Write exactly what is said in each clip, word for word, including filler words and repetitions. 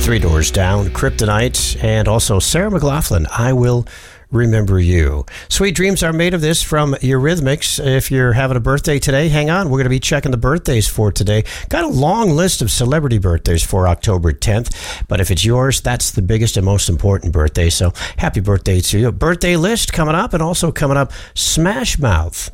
Three Doors Down, Kryptonite, and also Sarah McLachlan, I Will Remember You. Sweet Dreams Are Made of This from Eurythmics. If you're having a birthday today, hang on. We're going to be checking the birthdays for today. Got a long list of celebrity birthdays for October tenth, but if it's yours, that's the biggest and most important birthday. So happy birthday to you. Birthday list coming up, and also coming up, Smash Mouth.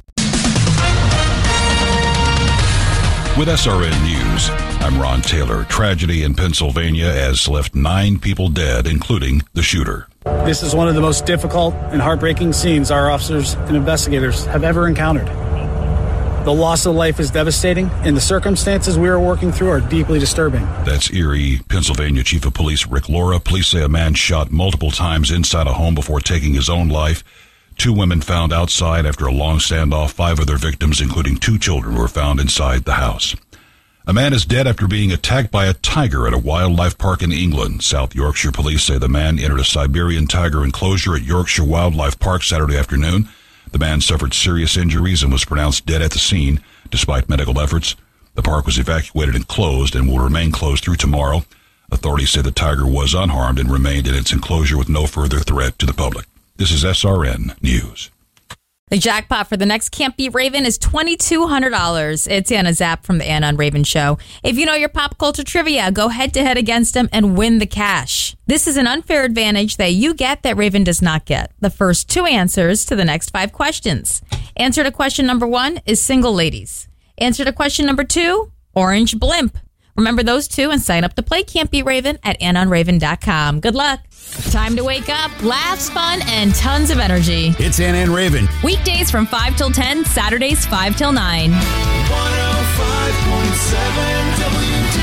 With S R N News, I'm Ron Taylor. Tragedy in Pennsylvania has left nine people dead, including the shooter. This is one of the most difficult and heartbreaking scenes our officers and investigators have ever encountered. The loss of life is devastating, and the circumstances we are working through are deeply disturbing. That's Erie, Pennsylvania Chief of Police Rick Laura. Police say a man shot multiple times inside a home before taking his own life. Two women found outside after a long standoff. Five other victims, including two children, were found inside the house. A man is dead after being attacked by a tiger at a wildlife park in England. South Yorkshire police say the man entered a Siberian tiger enclosure at Yorkshire Wildlife Park Saturday afternoon. The man suffered serious injuries and was pronounced dead at the scene, despite medical efforts. The park was evacuated and closed and will remain closed through tomorrow. Authorities say the tiger was unharmed and remained in its enclosure with no further threat to the public. This is S R N News. The jackpot for the next Can't Beat Raven is two thousand two hundred dollars. It's Anna Zapp from the Anna and Raven Show. If you know your pop culture trivia, go head-to-head against them and win the cash. This is an unfair advantage that you get that Raven does not get. The first two answers to the next five questions. Answer to question number one is single ladies. Answer to question number two, orange blimp. Remember those two and sign up to play Can't Beat Raven at anna and raven dot com. Good luck. Time to wake up, laughs, fun, and tons of energy. It's Anna and Raven. Weekdays from five till ten, Saturdays five till nine. one oh five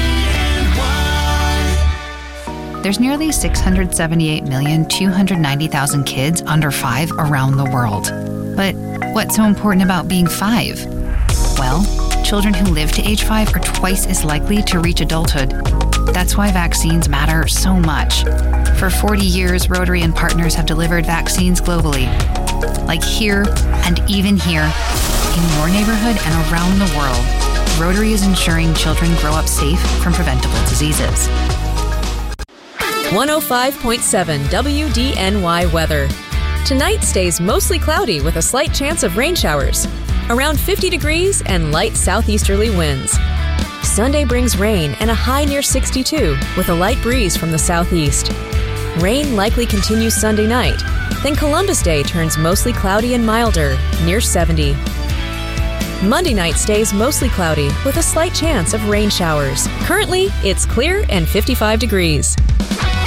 point seven W D N Y. There's nearly six hundred seventy-eight million, two hundred ninety thousand kids under five around the world. But what's so important about being five? Well, children who live to age five are twice as likely to reach adulthood. That's why vaccines matter so much. For forty years, Rotary and partners have delivered vaccines globally. Like here and even here, in your neighborhood and around the world, Rotary is ensuring children grow up safe from preventable diseases. one oh five point seven W D N Y weather. Tonight stays mostly cloudy with a slight chance of rain showers. Around fifty degrees and light southeasterly winds. Sunday brings rain and a high near sixty-two with a light breeze from the southeast. Rain likely continues Sunday night. Then Columbus Day turns mostly cloudy and milder, near seventy. Monday night stays mostly cloudy with a slight chance of rain showers. Currently, it's clear and fifty-five degrees.